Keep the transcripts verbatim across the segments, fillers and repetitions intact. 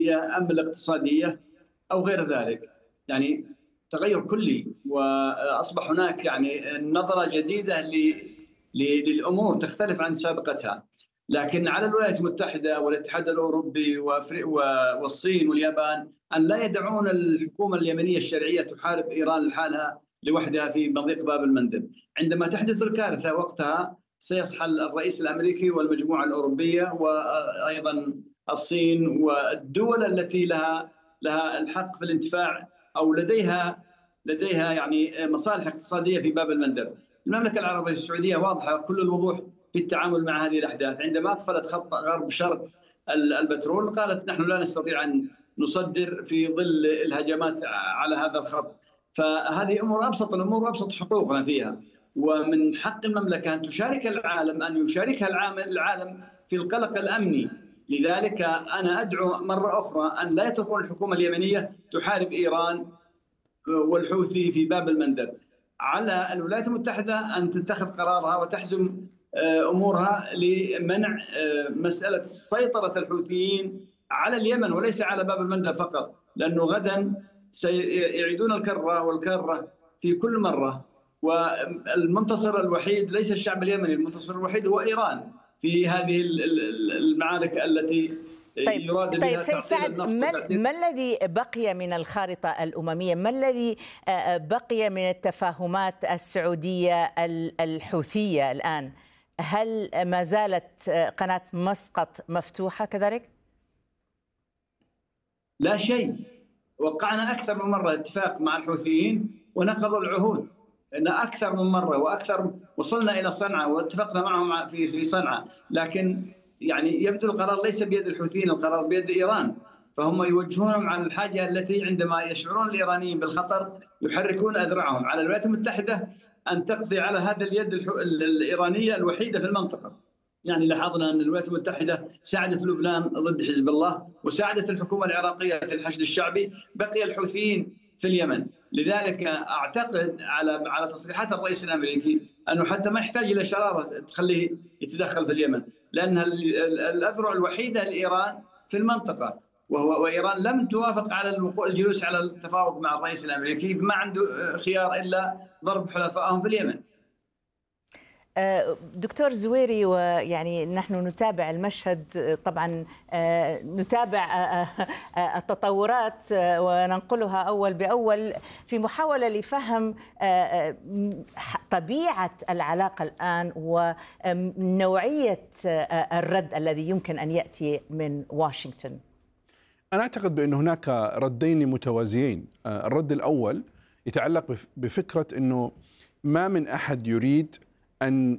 أم الاقتصادية أو غير ذلك. يعني تغير كلي، وأصبح هناك يعني نظرة جديدة للأمور تختلف عن سابقتها. لكن على الولايات المتحدة والاتحاد الأوروبي والصين واليابان أن لا يدعون الحكومة اليمنية الشرعية تحارب إيران لحالها لوحدها في مضيق باب المندب. عندما تحدث الكارثة وقتها سيصحى الرئيس الأمريكي والمجموعة الأوروبية وأيضا الصين والدول التي لها لها الحق في الانتفاع أو لديها لديها يعني مصالح اقتصادية في باب المندب. المملكة العربية السعودية واضحة كل الوضوح في التعامل مع هذه الأحداث. عندما أقفلت خط غرب شرق البترول قالت نحن لا نستطيع أن نصدر في ظل الهجمات على هذا الخط. فهذه أمور أبسط الأمور وأبسط حقوقنا فيها، ومن حق المملكة أن تشارك العالم أن يشاركها العالم في القلق الأمني. لذلك أنا أدعو مرة أخرى أن لا يتركون الحكومة اليمنية تحارب إيران والحوثي في باب المندب. على الولايات المتحدة أن تتخذ قرارها وتحزم أمورها لمنع مسألة سيطرة الحوثيين على اليمن وليس على باب المندب فقط، لأنه غدا سيعيدون الكرة والكرة في كل مرة. والمنتصر الوحيد ليس الشعب اليمني، المنتصر الوحيد هو إيران في هذه المعارك التي طيب يراد طيب بها سيد سعد، ما, ما الذي بقي من الخارطة الأممية؟ ما الذي بقي من التفاهمات السعودية الحوثية الآن؟ هل ما زالت قناة مسقط مفتوحة كذلك؟ لا شيء. وقعنا أكثر من مرة اتفاق مع الحوثيين ونقضوا العهود، إن أكثر من مرة وأكثر. وصلنا إلى صنعاء واتفقنا معهم في في صنعاء، لكن يعني يبدو القرار ليس بيد الحوثيين، القرار بيد إيران. فهم يوجهونهم عن الحاجة التي عندما يشعرون الإيرانيين بالخطر يحركون أذرعهم. على الولايات المتحدة أن تقضي على هذا اليد الإيرانية الوحيدة في المنطقة. يعني لاحظنا أن الولايات المتحدة ساعدت لبنان ضد حزب الله وساعدت الحكومة العراقية في الحشد الشعبي، بقي الحوثيين في اليمن. لذلك أعتقد على على تصريحات الرئيس الأمريكي أنه حتى ما يحتاج إلى شرارة تخليه يتدخل في اليمن، لأنها الأذرع الوحيدة لإيران في المنطقة، وهو وإيران لم توافق على الجلوس على التفاوض مع الرئيس الأمريكي، فما عنده خيار إلا ضرب حلفائهم في اليمن. دكتور زويري، ويعني نحن نتابع المشهد طبعا، نتابع التطورات وننقلها أول بأول في محاولة لفهم طبيعة العلاقة الآن ونوعية الرد الذي يمكن أن يأتي من واشنطن. أنا أعتقد بأن هناك ردين متوازيين. الرد الأول يتعلق بفكرة أنه ما من أحد يريد أن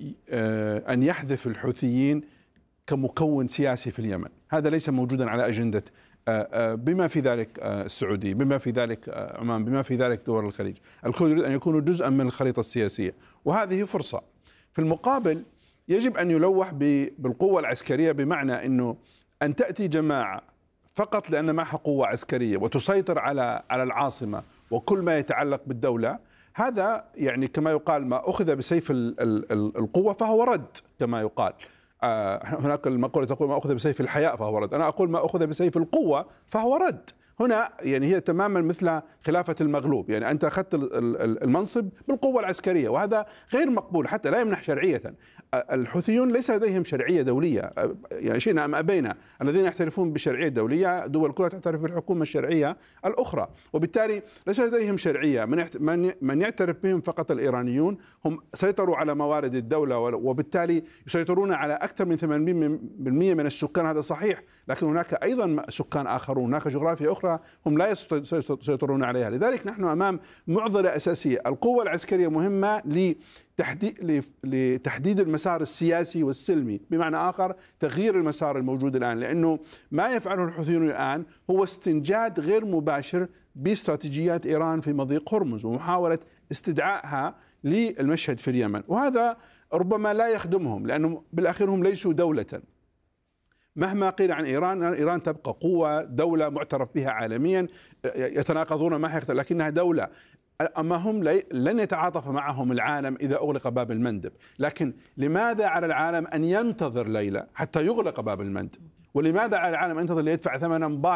أن يحذف الحوثيين كمكون سياسي في اليمن. هذا ليس موجودا على أجندة بما في ذلك السعودية، بما في ذلك عمان، بما في ذلك دول الخليج. الكل يريد أن يكونوا جزءا من الخريطة السياسية، وهذه فرصة. في المقابل يجب أن يلوح بالقوة العسكرية، بمعنى أنه أن تأتي جماعة فقط لأن معها قوة عسكرية وتسيطر على على العاصمة وكل ما يتعلق بالدولة، هذا يعني كما يقال ما أخذ بسيف القوة فهو رد كما يقال. هناك المقولة تقول ما أخذ بسيف الحياء فهو رد، أنا أقول ما أخذ بسيف القوة فهو رد. هنا يعني هي تماما مثل خلافة المغلوب، يعني أنت أخذت المنصب بالقوة العسكرية، وهذا غير مقبول حتى لا يمنح شرعية. الحوثيون ليس لديهم شرعية دولية، يعني شئنا أم أبينا. الذين يعترفون بالشرعية الدولية دول كلها تعترف بالحكومة الشرعية الأخرى، وبالتالي ليس لديهم شرعية. من يعترف بهم فقط الإيرانيون. هم سيطروا على موارد الدولة وبالتالي يسيطرون على أكثر من ثمانين بالمئة من السكان، هذا صحيح، لكن هناك أيضا سكان آخرون، هناك جغرافيا أخرى هم لا يسيطرون عليها. لذلك نحن أمام معضلة أساسية. القوة العسكرية مهمة لتحديد لتحديد المسار السياسي والسلمي، بمعنى آخر تغيير المسار الموجود الآن، لأنه ما يفعله الحوثيون الآن هو استنجاد غير مباشر باستراتيجيات إيران في مضيق هرمز ومحاولة استدعائها للمشهد في اليمن، وهذا ربما لا يخدمهم، لأنه بالأخير هم ليسوا دولة. مهما قيل عن إيران، إيران تبقى قوة، دولة معترف بها عالميا، يتناقضون معها لكنها دولة. أما هم لن يتعاطف معهم العالم إذا أغلق باب المندب. لكن لماذا على العالم أن ينتظر ليلة حتى يغلق باب المندب؟ ولماذا على العالم أن ينتظر ليدفع ثمنا باهظا